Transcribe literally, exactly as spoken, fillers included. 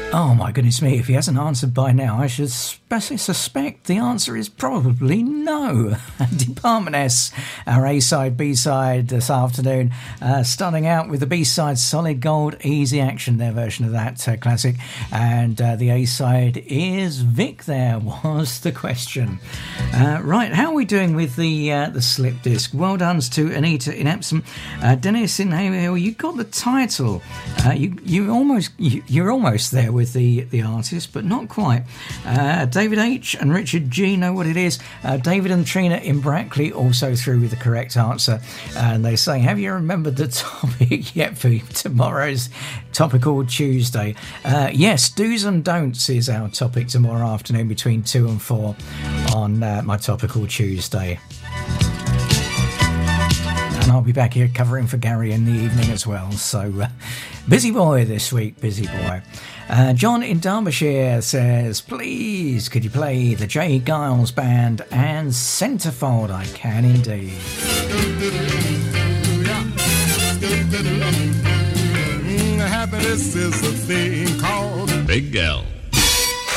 Oh my goodness me, if he hasn't answered by now, I should spe- suspect the answer is probably no. Department S, our A-side, B-side this afternoon, uh, starting out with the B-side, Solid Gold, Easy Action, their version of that uh, classic, and uh, the A-side is Vic there, was the question. Uh, right, how are we doing with the uh, the slip disc? Well done to Anita in Epsom. Uh, Dennis in Haverhill, you got the title. Uh, you you almost you, you're almost there with the the artist, but not quite. Uh, David H and Richard G know what it is. Uh, David and Trina in Brackley also through with the correct answer, and they say, have you remembered the topic yet for tomorrow's Topical Tuesday? Uh, yes, do's and don'ts is our topic tomorrow afternoon between two and four on uh, my Topical Tuesday. And I'll be back here covering for Gary in the evening as well. So, uh, busy boy this week, busy boy. Uh, John in Derbyshire says, please, could you play the J. Giles Band and Centerfold? I can indeed. Happiness is a thing called Big L.